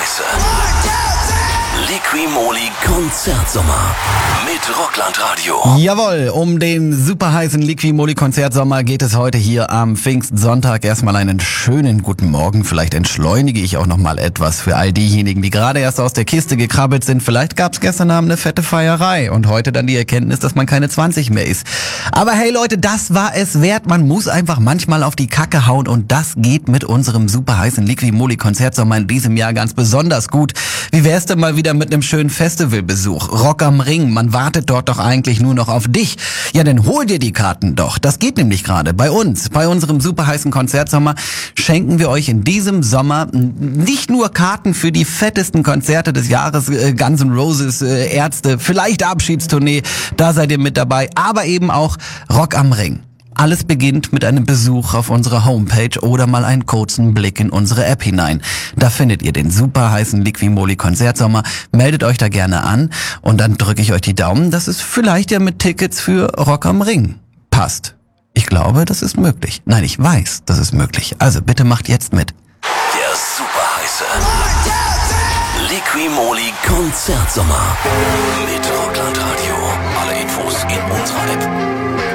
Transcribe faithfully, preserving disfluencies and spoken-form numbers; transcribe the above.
heiße Liqui-Moly Konzertsommer mit Rockland Radio. Jawohl, um den super heißen Liqui-Moly Konzertsommer geht es heute hier am Pfingstsonntag. Erstmal einen schönen guten Morgen. Vielleicht entschleunige ich auch noch mal etwas für all diejenigen, die gerade erst aus der Kiste gekrabbelt sind. Vielleicht gab es gestern Abend eine fette Feierei und heute dann die Erkenntnis, dass man keine zwanzig mehr ist. Aber hey Leute, das war es wert. Man muss einfach manchmal auf die Kacke hauen und das geht mit unserem super heißen Liqui-Moly Konzertsommer in diesem Jahr ganz besonders gut. Wie wär's denn mal wieder mit einem schönen Festivalbesuch? Rock am Ring, man wartet dort doch eigentlich nur noch auf dich. Ja, dann hol dir die Karten doch. Das geht nämlich gerade bei uns. Bei unserem super heißen Konzertsommer schenken wir euch in diesem Sommer nicht nur Karten für die fettesten Konzerte des Jahres, äh, Guns N' Roses, äh, Ärzte, vielleicht Abschiedstournee, da seid ihr mit dabei, aber eben auch Rock am Ring. Alles beginnt mit einem Besuch auf unserer Homepage oder mal einen kurzen Blick in unsere App hinein. Da findet ihr den super heißen Liqui-Moly Konzertsommer. Meldet euch da gerne an und dann drücke ich euch die Daumen, dass es vielleicht ja mit Tickets für Rock am Ring passt. Ich glaube, das ist möglich. Nein, ich weiß, das ist möglich. Also bitte macht jetzt mit. Der super heiße Liqui-Moly Konzertsommer mit Rockland Radio. Alle Infos in unserer App.